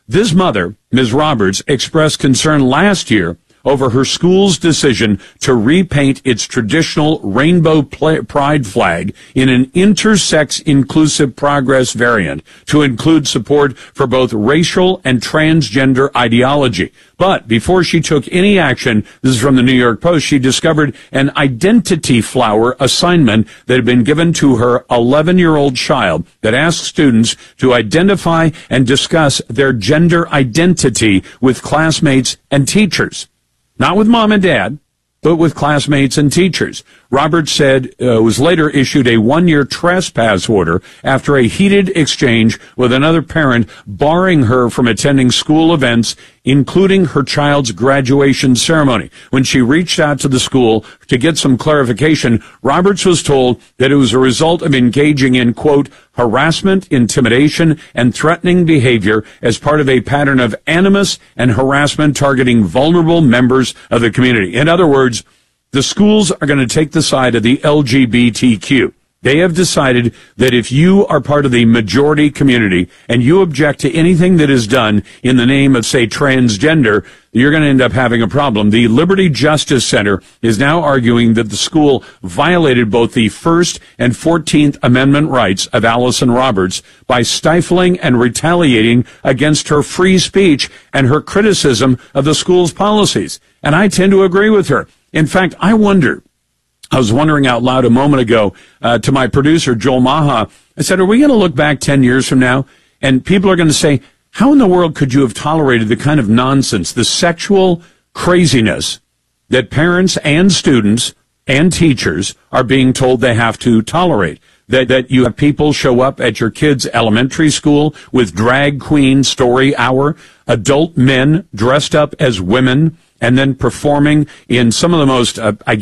This mother, Ms. Roberts, expressed concern last year over her school's decision to repaint its traditional rainbow pride flag in an intersex inclusive progress variant to include support for both racial and transgender ideology. But before she took any action, this is from the New York Post, she discovered an identity flower assignment that had been given to her 11-year-old child that asked students to identify and discuss their gender identity with classmates and teachers. Not with mom and dad, but with classmates and teachers. Roberts said was later issued a 1-year trespass order after a heated exchange with another parent barring her from attending school events, including her child's graduation ceremony. When she reached out to the school to get some clarification, Roberts was told that it was a result of engaging in, quote, harassment, intimidation, and threatening behavior as part of a pattern of animus and harassment targeting vulnerable members of the community. In other words, the schools are going to take the side of the LGBTQ. They have decided that if you are part of the majority community and you object to anything that is done in the name of, say, transgender, you're going to end up having a problem. The Liberty Justice Center is now arguing that the school violated both the First and 14th Amendment rights of Allison Roberts by stifling and retaliating against her free speech and her criticism of the school's policies. And I tend to agree with her. In fact, I was wondering out loud a moment ago to my producer, Joel Maha. I said, are we going to look back 10 years from now and people are going to say, how in the world could you have tolerated the kind of nonsense, the sexual craziness that parents and students and teachers are being told they have to tolerate? That you have people show up at your kids' elementary school with drag queen story hour, adult men dressed up as women, and then performing in some of the most,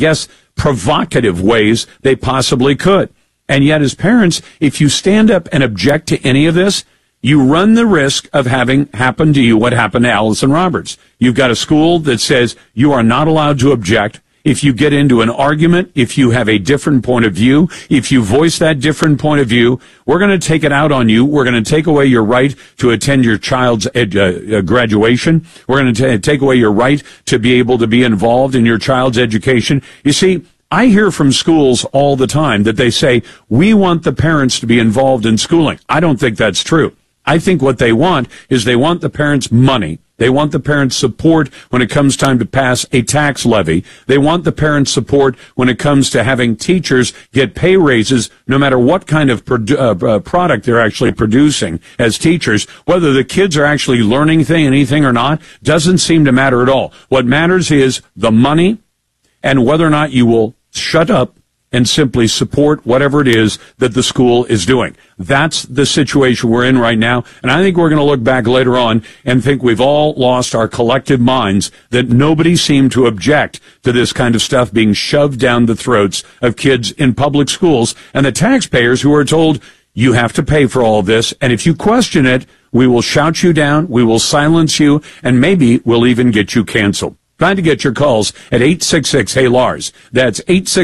provocative ways they possibly could. And yet, as parents, if you stand up and object to any of this, you run the risk of having happen to you what happened to Allison Roberts. You've got a school that says you are not allowed to object. If you get into an argument, if you have a different point of view, if you voice that different point of view, we're going to take it out on you. We're going to take away your right to attend your child's graduation. We're going to take away your right to be able to be involved in your child's education. You see, I hear from schools all the time that they say, we want the parents to be involved in schooling. I don't think that's true. I think what they want is they want the parents' money. They want the parents' support when it comes time to pass a tax levy. They want the parents' support when it comes to having teachers get pay raises no matter what kind of product they're actually producing as teachers. Whether the kids are actually learning anything or not doesn't seem to matter at all. What matters is the money and whether or not you will shut up and simply support whatever it is that the school is doing. That's the situation we're in right now. And I think we're going to look back later on and think we've all lost our collective minds that nobody seemed to object to this kind of stuff being shoved down the throats of kids in public schools and the taxpayers who are told you have to pay for all of this. And if you question it, we will shout you down, we will silence you, and maybe we'll even get you canceled. Trying to get your calls at 866-HEY-LARS. That's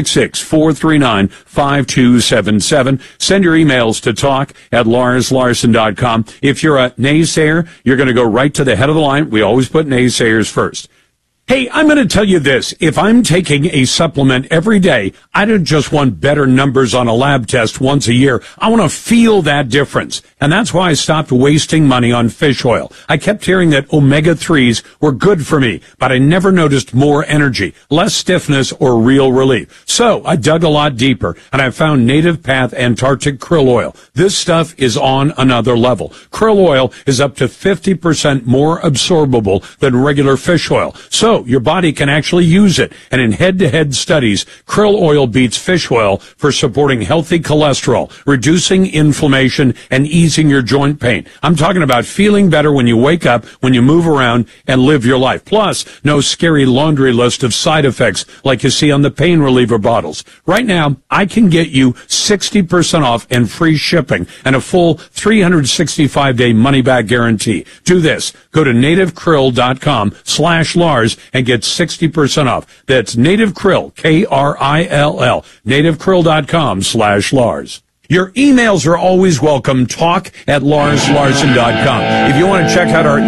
866-439-5277. Send your emails to talk@LarsLarson.com. If you're a naysayer, you're going to go right to the head of the line. We always put naysayers first. Hey, I'm going to tell you this. If I'm taking a supplement every day, I don't just want better numbers on a lab test once a year. I want to feel that difference. And that's why I stopped wasting money on fish oil. I kept hearing that omega-3s were good for me, but I never noticed more energy, less stiffness, or real relief. So I dug a lot deeper, and I found Native Path Antarctic Krill Oil. This stuff is on another level. Krill oil is up to 50% more absorbable than regular fish oil. So your body can actually use it. And in head-to-head studies, krill oil beats fish oil for supporting healthy cholesterol, reducing inflammation, and easing your joint pain. I'm talking about feeling better when you wake up, when you move around, and live your life. Plus, no scary laundry list of side effects like you see on the pain reliever bottles. Right now, I can get you 60% off and free shipping and a full 365-day money-back guarantee. Do this. Go to nativekrill.com/Lars and get 60% off. That's Native Krill, Krill, nativekrill.com/Lars. Your emails are always welcome. Talk@LarsLarson.com. If you want to check out our